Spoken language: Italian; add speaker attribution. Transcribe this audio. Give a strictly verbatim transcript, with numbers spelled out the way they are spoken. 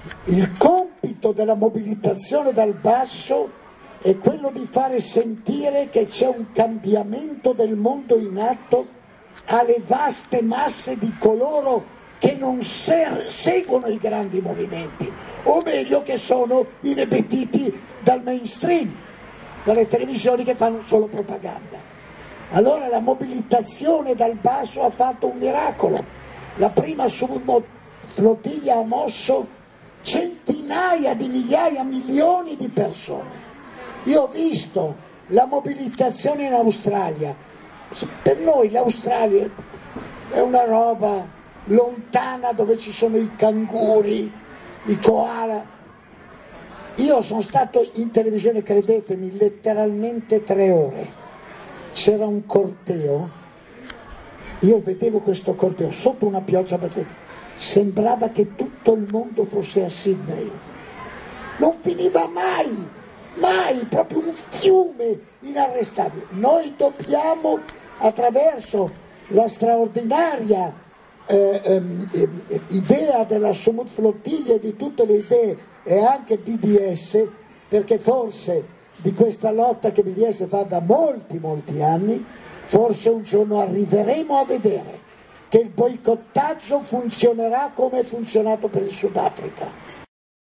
Speaker 1: Il compito della mobilitazione dal basso è quello di fare sentire che c'è un cambiamento del mondo in atto alle vaste masse di coloro che non ser- seguono i grandi movimenti, o meglio che sono inebetiti dal mainstream, dalle televisioni che fanno solo propaganda. Allora la mobilitazione dal basso ha fatto un miracolo. La prima subflottiglia ha mosso centinaia di migliaia, milioni di persone. Io ho visto la mobilitazione in Australia. Per noi l'Australia è una roba lontana, dove ci sono i canguri, i koala. Io sono stato in televisione, credetemi, letteralmente tre ore. C'era un corteo, io vedevo questo corteo sotto una pioggia battente, sembrava che tutto il mondo fosse a Sydney, non finiva mai, mai, proprio un fiume inarrestabile. Noi dobbiamo, attraverso la straordinaria eh, ehm, eh, idea della Sumutflottiglia e di tutte le idee e anche B D S, perché forse di questa lotta che B D S fa da molti molti anni, forse un giorno arriveremo a vedere che il boicottaggio funzionerà come è funzionato per il Sudafrica.